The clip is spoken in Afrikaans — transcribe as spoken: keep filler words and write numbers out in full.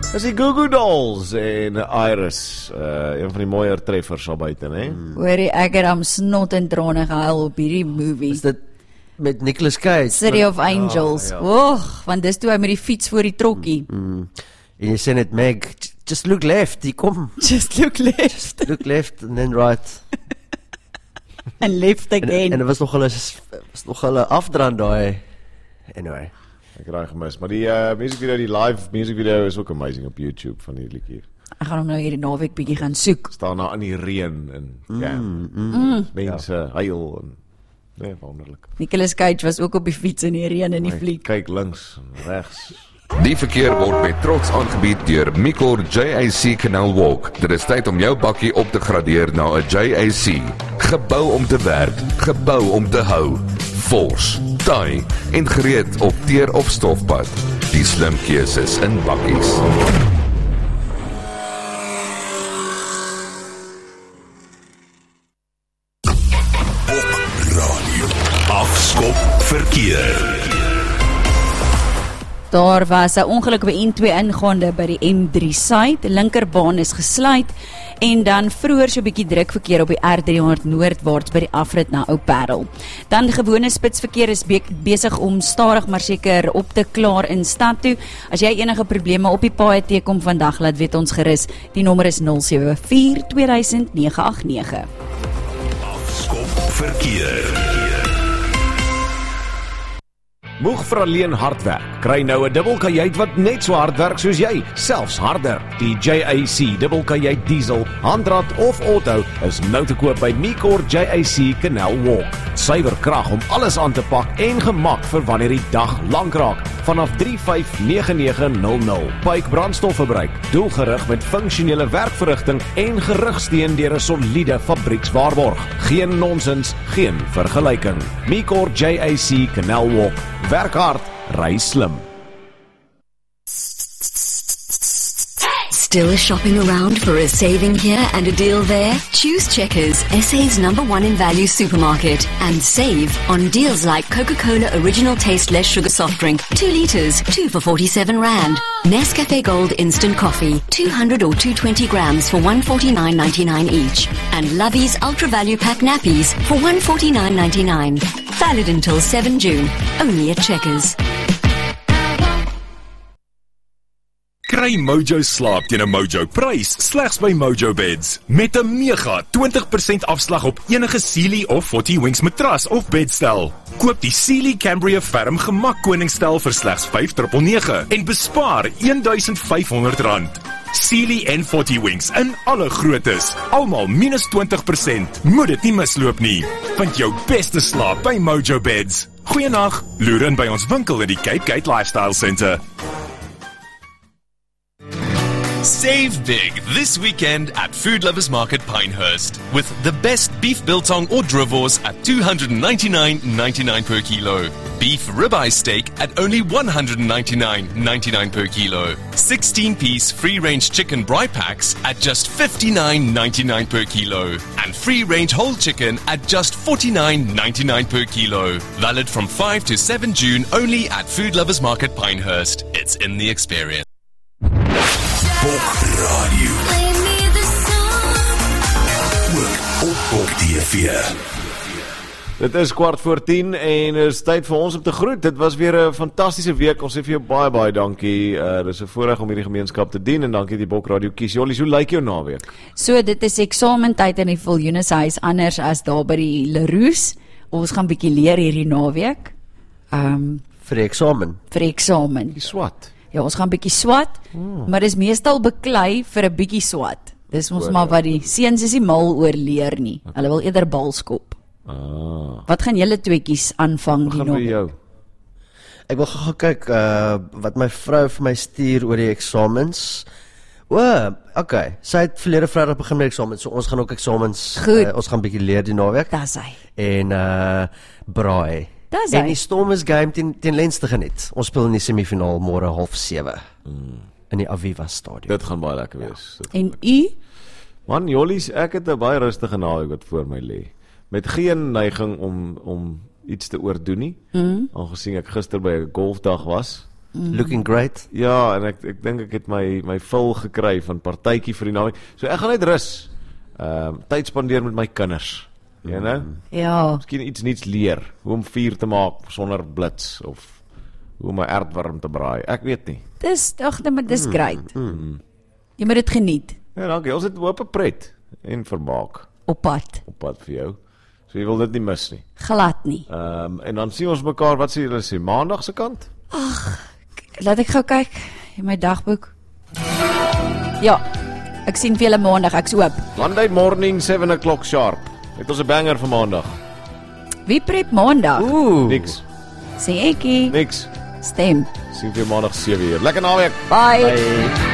Dis die Goo Goo Dolls en Iris, uh, een van die mooier treffers al buite, né? Hmm. Hoorie, ek het am snot en trane gehuil op hierdie movie. Is dit met Nicolas Cage? City of Angels. Ja, ja. Och, want dis toe hy met die fiets voor die trokkie. Mm. En jy sê net, Meg, just look left, die kom. Just look left. Just look left and then right. And left again. En, en het was nog hulle, was nog hulle afdrand daai. Anyway. Ek raai gemis, maar die uh, music video, die live music video is ook amazing op YouTube van die liedjie. Ek gaan hom nou hierdie naweek bietjie gaan soek. Staan daar in die reën en ja, Mm, mm. Mm. mense ja. huil en nee, wonderlik. Nicolas Cage was ook op die fiets in die reën in die fliek. Kyk links en regs. Die verkeer word met trots aangebied deur Micor J A C Canal Walk. Dit is tyd om jou bakkie op te gradeer na 'n J A C. Gebou om te werk, gebou om te hou. Vors, taai en gereed op teer of stofpad. Die slim keuses in bakkies. Radio. Afskop verkeer. Daar was 'n ongeluk by N twee ingaande by die M drie suid. Die linkerbaan is gesluit en dan vroeër so 'n bietjie druk verkeer op die R driehonderd noordwaarts by die afrit na Ou Parel. Dan gewone spitsverkeer is be besig om stadig maar seker op te klaar in stad toe. As jy enige probleme op die paaie teekom vandag, laat weet ons gerus. Die nommer is nul sewe vier twee duisend nege agt nege. Afskop verkeer. Moeg vir alleen hard werk. Kry nou 'n dubbelkajuit wat net so hard werk soos jy, selfs harder. Die J A C dubbelkajuit diesel, handrat of auto is nou te koop by Micor J A C Canal Walk. Suiwer krag om alles aan te pak en gemak vir wanneer die dag lank raak. Vanaf drie vyf nege nege nul nul. Pyke brandstofverbruik, doelgerig met funksionele werkverrigting en gerugsteun deur 'n soliede fabriekswaarborg. Geen nonsens, geen vergelyking. Micor J A C Canal Walk. Werk hard, ry slim. Still shopping around for a saving here and a deal there? Choose Checkers, S A's number one in value supermarket, and save on deals like Coca-Cola Original Taste Less Sugar Soft Drink, two litres, two for forty-seven rand. Nescafe Gold Instant Coffee, two hundred or two hundred twenty grams for one forty-nine ninety-nine each. And Lovey's Ultra Value Pack Nappies for one forty-nine ninety-nine. Valid until seven June, only at Checkers. Kry Mojo slaap teen 'n Mojo prys slegs by Mojo Beds. Met 'n mega twintig persent afslag op enige Sealy of forty Wings matras of bedstel. Koop die Sealy Cambria Ferm Gemak Koningsstel vir slegs vyf nege nege en bespaar een duisend vyf honderd rand. Sealy en forty Wings in alle groottes, almal minus twintig persent. Moet dit nie misloop nie. Vind jou beste slaap by Mojo Beds. Goeienag, loer in by ons winkel in die Cape Gate Lifestyle Centre. Save big this weekend at Food Lovers Market Pinehurst with the best beef biltong or drivors at two hundred ninety-nine ninety-nine per kilo. Beef ribeye steak at only one hundred ninety-nine ninety-nine per kilo. sixteen piece free-range chicken braai packs at just fifty-nine ninety-nine per kilo. And free-range whole chicken at just forty-nine ninety-nine per kilo. Valid from five to seven June only at Food Lovers Market Pinehurst. It's in the experience. Bok Radio. Ook op Bok T V. Dit is kwart voor tien en is tyd vir ons om te groet. Dit was weer 'n fantastiese week. Ons sê vir jou baie baie dankie. Uh, dis 'n voorreg om hierdie gemeenskap te dien en dankie die Bok Radio kies. Jollies, hoe lyk jou naweek? So dit is eksamentyd in die Viljoense huis anders as daar by die Leroux. Ons gaan bietjie leer hierdie naweek. Ehm um, vir die eksamen. vir eksamen. Die swat. Ja, ons gaan bietjie swat, hmm. maar dis meestal beklei vir 'n bietjie swat. Dis ons maar wat die seuns is nie mal oor leer nie. Hulle wil eerder balskop. Ah. Wat gaan julle tweetjies aanvang Wat die gaan vir jou? Ek wil gou kyk uh, wat my vrou vir my stuur oor die eksamens. O, okay. Sy het verlede Vrydag begin met eksamens, so ons gaan ook eksamens. Uh, ons gaan bietjie leer die naweek. Dis hy. En uh braai. Dis en hy. die Stormers game teen teen Leinster geniet. Ons speel in die semifinaal môre half sewe mm. in die Aviva stadion. Dit gaan baie lekker wees. Dit En u? Man, Jollies, ek het 'n baie rustige naweek wat voor my lê. Met geen neiging om om iets te oordoen nie. Mm. Aangesien ek gister by 'n golfdag was Mm. Looking great. Ja, en ek ek dink ek het my my vul gekry van partytjie vir die naweek. So ek gaan net rus. Ehm um, tyd spandeer met my kinders. Jy mm. know? Ja. Miskien iets nuuts leer, hoe om vuur te maak sonder blits of hoe om 'n aardworm te braai. Ek weet nie. Dis ag, maar dis mm. great. Mm. Jy moet dit geniet. Ja, dankie. Ons het hoop 'n pret en vermaak. Op pad. Op pad vir jou. So jy wil dit nie mis nie. Glad nie. Ehm um, en dan sien ons mekaar, wat sê julle sê, maandag se kant? Ag, laat ek gou kyk in my dagboek. Ja, ek sien vir julle maandag, ek's oop. Monday morning seven o'clock sharp. Het ons 'n banger vir maandag. Wie prep maandag? Ooh. Niks. Sê ekie. Niks. Stem. Sien vir maandag sewe uur. Lekker naweek. Bye. Bye.